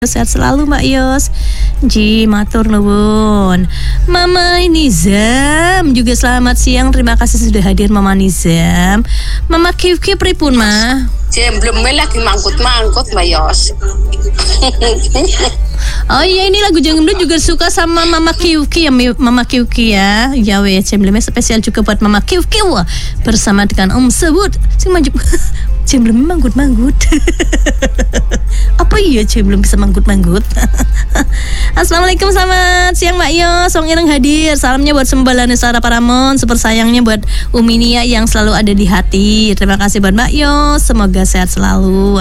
Sehat selalu Mbak Yos. Ji, matur nuwun. Mama Nizam juga selamat siang. Terima kasih sudah hadir Mama Nizam. Mama Kiki pripun, Ma? Belum lagi mangkut-mangkut Mbak Yos. Oh iya, ini lagu Jenggemlu juga suka sama Mama Kiki ya, Mama Kiki ya. Ya weh, Jenggemlu spesial juga buat Mama Kiki bersama dengan Om Sebut. Sing maju. Jenggemlu manggut-manggut. Apa iya Jenggemlu bisa manggut-manggut? Assalamualaikum, selamat siang Mbak Yos. Song Ireng hadir. Salamnya buat Sembalane Sara Paramon. Super sayangnya buat Uminia yang selalu ada di hati. Terima kasih buat Mbak Yos. Semoga sehat selalu.